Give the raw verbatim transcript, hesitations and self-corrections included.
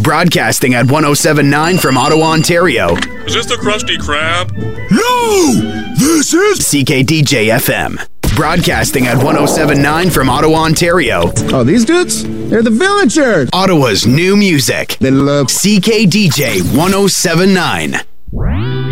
Broadcasting at one oh seven point nine from Ottawa, Ontario. Is this the Krusty Krab? No! This is C K D J F M. Broadcasting at one oh seven point nine from Ottawa, Ontario. Oh, these dudes? They're the Villagers. Ottawa's new music. They love C K D J one oh seven point nine.